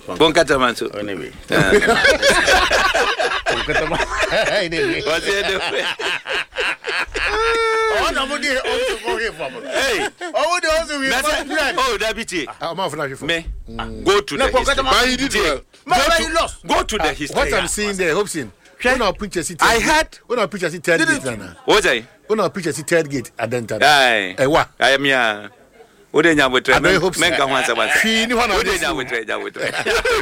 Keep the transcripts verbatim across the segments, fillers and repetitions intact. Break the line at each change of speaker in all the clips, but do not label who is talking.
Bonkataman too.
Anyway.
Anyway. What's it?
Oh, nobody also go here for me. Hey. Oh, they also we.
Oh, deputy.
I'm off now.
Me. Go to the history. Go to the history.
What I'm seeing there, Hobson. When our preacher see
I had
when our preacher see third gate now.
What's I?
When our preacher see third gate at Denton.
Aye.
Eh what?
I am here. What do you with men can once about?
She knew one of
them. What do you with with?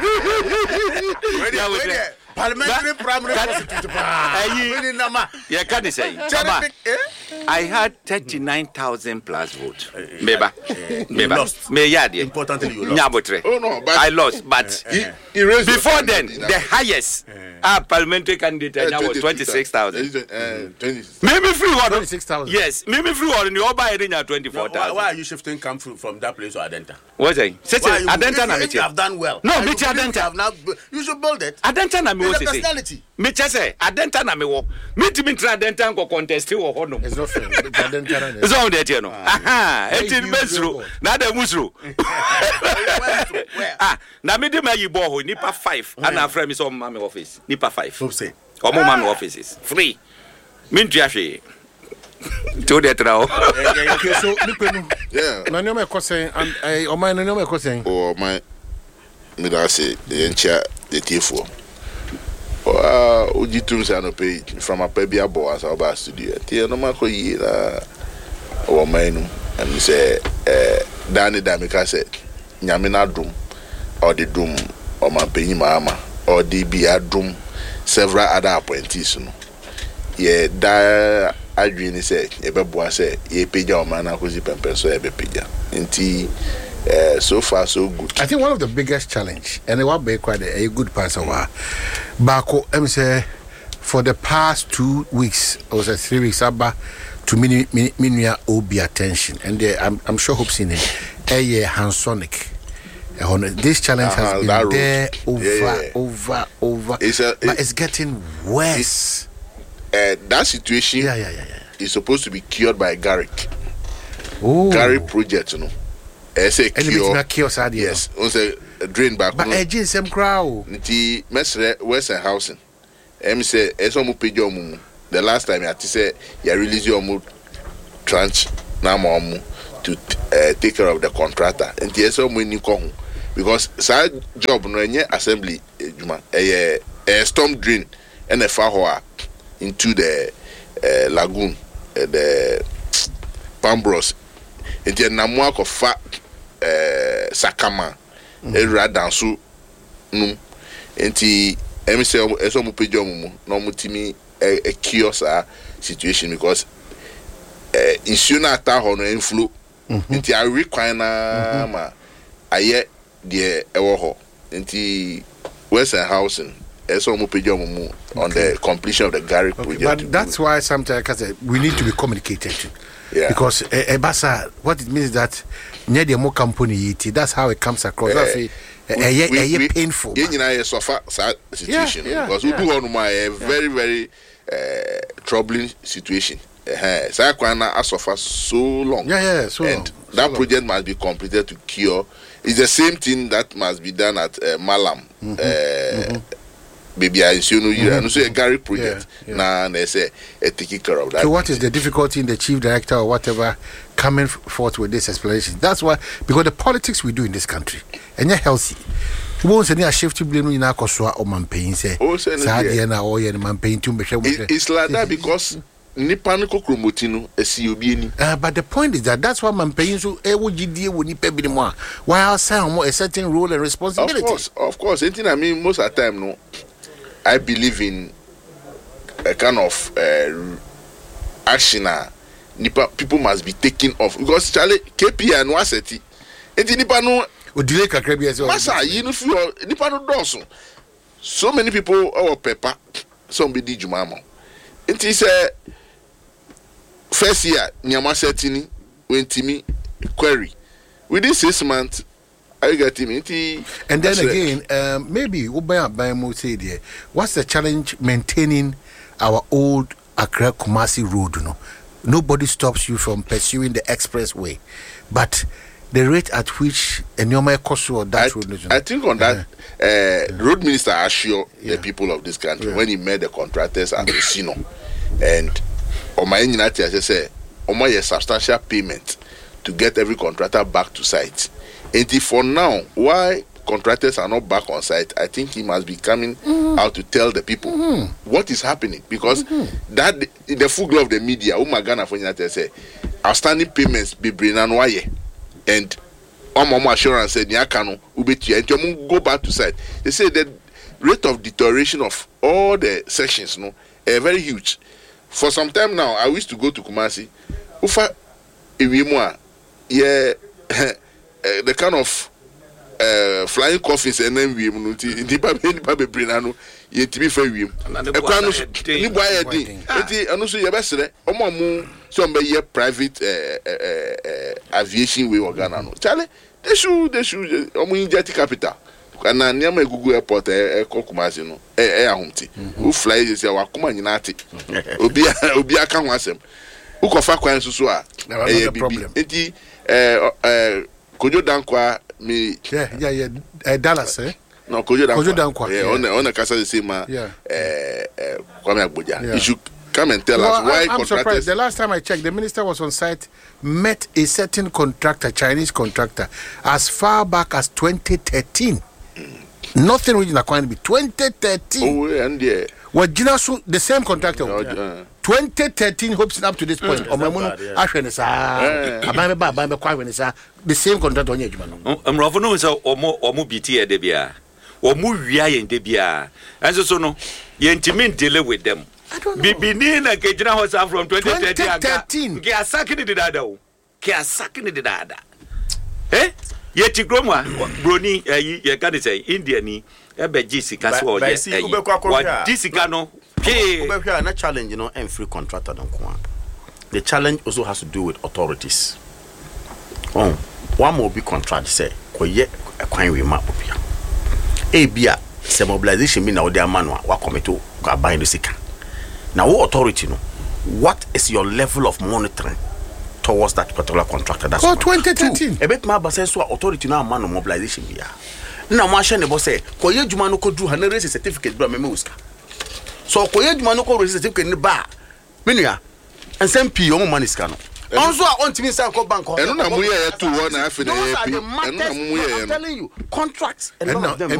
Parliamentary primary prosecutor.
Yeah, can you say? I had thirty-nine thousand plus votes. Meba. Meba. Me yadi.
Importantly, you lost.
Oh no, but I lost. But before then, the highest uh, parliamentary candidate now was twenty-six thousand. Maybe free one.
twenty-six thousand.
Yes, maybe free one. You all buy it in twenty-four thousand.
Why are you shifting come from, from that place to Adenta?
What's I? Adenta na me.
You have done well.
No, me Adenta.
You should build it.
Adenta na me.
Personality.
Me say Adenta na me wo. Me ti me tra Adenta go contest wo ho no.
It's not fair. Adenta na.
It's on there no. Aha, enti mesro. Na da musro. Ah, na me de ma yi ball ho nipa five. Ana afra me so mama office. Nipa five.
Hope say.
Omo mama offices. Free. Me ntua hwe. To the trao.
Okay, so nipenu.
Yeah.
Na nyoma e kosen and eh o man na nyoma e kosen.
Oh my me da say the encha the tifo. Ah, o jitum say no pay from a pebia boy as our studio. Tie no mako yi na o man and say eh Danny Damika say nyame na dum or the dum o man penyi mama or the bia dum several other appointees no. Yeah, da adwini say e beboa say ye pagya o man akozi pempen so e be pagya. Nti Uh, so far so good.
I think one of the biggest challenge, and it will be quite a, a good person. Bako, I'm say for the past two weeks or say three weeks, Abba to mini mini obi attention, and they, I'm I'm sure hope seen it. A Hansonic. This challenge uh-huh, has been there over, yeah, yeah. over, over,
it's a,
but it's getting worse.
It, uh, that situation,
yeah, yeah, yeah, yeah,
is supposed to be cured by Garrick.
Oh,
Garrick project, you know. I say cure.
Yes,
on say drain back.
But I just some crowd.
Nti mesre Western housing. Em say eso mu pejo mu. The last time I say you release your mu tranche na mo mu to uh, take care of the contractor. Nti eso mu ni ko because side job no enye assembly ejuma. Eh eh storm drain and a fa ho into the uh, lagoon uh, the Pambros. Nti na mo akofa eh sakama era danso num enti em say eso mo pejo mu no mo timi e kiosa situation because eh insuna ata ho no inflow enti I require na ma aye de ewo ho enti Western housing eso mo pejo mu on the completion of the Garrick project.
But that's why sometimes we need to be communicated to. Yeah. Because uh, Ebasa, what it means is that near the more company, that's how it comes across. Uh, that's a, we, we, painful.
Yeah, you know, a suffer situation
yeah, yeah,
because
yeah.
we do on my a very, very uh, troubling situation. Uh, so I suffer so long.
Yeah, yeah, so
and
long. So
that
long.
project must be completed to cure. It's the same thing that must be done at uh, Malam. Mm-hmm. Uh, mm-hmm. Baby, I see you know, no, so a Garrick project. Yeah, yeah. Nah, they say a taking care of that.
So, what is the difficulty in the chief director or whatever coming forth with this explanation? That's why, because the politics we do in this country, and you're healthy. Who wants any shift to blame in our Koswa or Mampain? Say,
oh, Sadiana
or Yan Mampain to be.
It's like that because Nipaniko Kromotino, a C U B.
Uh, but the point is that that's why Mampain so a would you deal with Nipe more. While some a certain role and responsibility.
Of course, of course. Anything I mean, most of the time, no. I believe in a kind of uh, action. Uh, people must be taken off because Charlie K P I and Waseti. And nipa no.
O delay kakra bi eso.
Masa, you know, feel nipa no doso. So many people our paper. Somebody jumama. It is a first year. Nyama setini went me query within six months. I got him into
and then again, um, maybe Ubaya say there. What's the challenge maintaining our old Accra Kumasi road? You know, nobody stops you from pursuing the expressway, but the rate at which a normal cost or that
I,
road.
I think on that, uh, uh, the road minister assured yeah. the people of this country yeah. when he met the contractors at the Sino, and on my engineer say, on my substantial payment to get every contractor back to site. And for now, why contractors are not back on site, I think he must be coming mm-hmm. out to tell the people mm-hmm. what is happening, because mm-hmm. that the full glow of the media, oh my God, for United say outstanding payments be bring and why, and one more assurance said Nyakano ubeti and you go back to site. They say the rate of deterioration of all the sections, no, are very huge. For some time now, I used to go to Kumasi. Ufa, Iwimwa, yeah, the kind of uh, flying coffins and then we munuti ndi ba be ba be bring anu ye tibi fa wiem e kwa no ni boy e din enti anu so ye be sere omo mu so mbe ye private uh, uh, uh, aviation way organ anu chale they should they should omo inject capital kana niam egugu airport e Kumasi no e e ahumti u fly say wa kuma nyina ate obi obi aka ho asem u kofa kwan so so a e bibi enti eh eh Kojo Dankwa me
yeah yeah yeah uh, Dallas eh
no Kojo Dankwa
Kojo Dankwa
yeah, yeah. on on kasa the same yeah. eh eh Kwame Agboja yeah. You should come and tell well, us why
I'm
contractors
surprised. The last time I checked, the minister was on site, met a certain contractor, Chinese contractor, as far back as twenty thirteen. Mm. Nothing original can be twenty thirteen.
Oh and yeah.
What Jinasu, the same contractor.
No, yeah.
twenty thirteen hopes up to this point.
Mm,
oh, my mono, the same contractor on Yajman.
I'm Ravano is a omu B T A debia, or Muvia in debia. And so, no, you intimate deal with them.
I don't know.
Bibinin and Kajana was out from twenty
thirteen.
Get a second in the dada. Get a second in the dada. Eh? Yet, Groma, Bruni, you can't say Indian. Ebe Jessica so yes eh what Jessica no hey
ube na challenge you know and free contractor don kwa. The challenge also has to do with authorities. Oh, one more big contract say koye kwan we ma obia e bia se mobilization me na o dey man wa committee go buy the sika. Now what authority no, what is your level of monitoring towards that particular contractor? That's
for twenty thirteen
e bet ma ba say so authority na man mobilization bia na mo ahye ne bo say koye djuma no kodru ha na raise certificate bra meme uska so koye djuma no ko raise certificate ne ba menua ensem pi o mo maniska no onzo a ontimi say ko bank ho
enu na mu ye to one na afi na ye pi enu na mu ye
I'm telling you contracts and all of them